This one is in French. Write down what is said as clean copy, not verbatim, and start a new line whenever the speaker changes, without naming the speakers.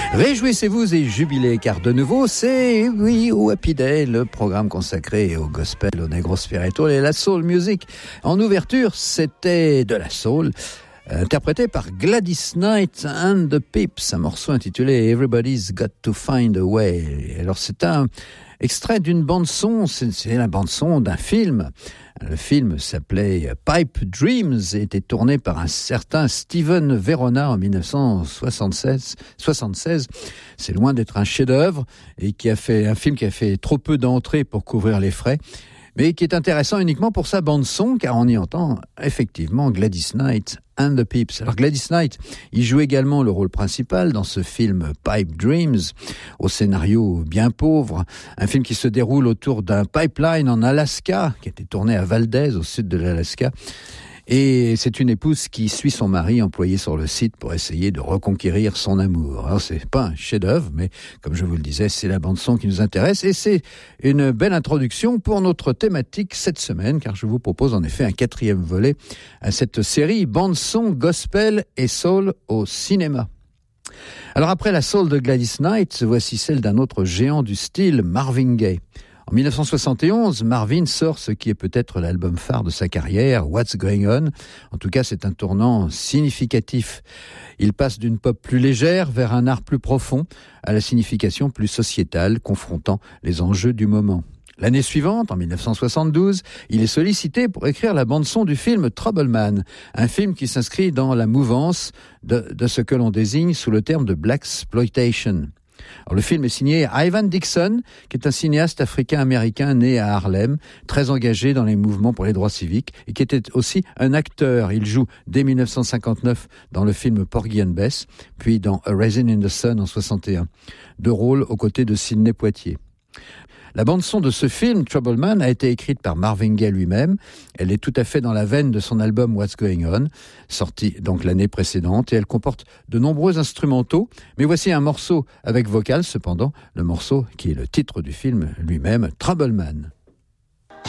Réjouissez-vous et jubilez, car de nouveau, c'est, oui, au Happy Day, le programme consacré au gospel, au negro spiritual et la soul music. En ouverture, c'était de la soul, interprété par Gladys Knight and the Pips, un morceau intitulé Everybody's Got to Find a Way. Alors, c'est un extrait d'une bande-son, c'est la bande-son d'un film. Le film s'appelait Pipe Dreams et était tourné par un certain Steven Verona en 1976. C'est loin d'être un chef-d'œuvre et qui a fait un film qui a fait trop peu d'entrées pour couvrir les frais, mais qui est intéressant uniquement pour sa bande-son, car on y entend effectivement Gladys Knight and the Pips. Alors Gladys Knight, il joue également le rôle principal dans ce film Pipe Dreams, au scénario bien pauvre, un film qui se déroule autour d'un pipeline en Alaska, qui a été tourné à Valdez, au sud de l'Alaska. Et c'est une épouse qui suit son mari employé sur le site pour essayer de reconquérir son amour. Alors c'est pas un chef-d'œuvre, mais comme je vous le disais, c'est la bande-son qui nous intéresse et c'est une belle introduction pour notre thématique cette semaine, car je vous propose en effet un 4e volet à cette série bande-son gospel et soul au cinéma. Alors après la soul de Gladys Knight, voici celle d'un autre géant du style, Marvin Gaye. En 1971, Marvin sort ce qui est peut-être l'album phare de sa carrière, What's Going On. En tout cas, c'est un tournant significatif. Il passe d'une pop plus légère vers un art plus profond, à la signification plus sociétale, confrontant les enjeux du moment. L'année suivante, en 1972, il est sollicité pour écrire la bande-son du film Trouble Man, un film qui s'inscrit dans la mouvance de ce que l'on désigne sous le terme de Blaxploitation. Alors, le film est signé Ivan Dixon, qui est un cinéaste africain-américain né à Harlem, très engagé dans les mouvements pour les droits civiques et qui était aussi un acteur. Il joue dès 1959 dans le film Porgy and Bess, puis dans A Raisin in the Sun en 61, deux rôles aux côtés de Sidney Poitier. La bande-son de ce film, Trouble Man, a été écrite par Marvin Gaye lui-même. Elle est tout à fait dans la veine de son album What's Going On, sorti donc l'année précédente, et elle comporte de nombreux instrumentaux. Mais voici un morceau avec vocal, cependant, le morceau qui est le titre du film lui-même, Trouble Man.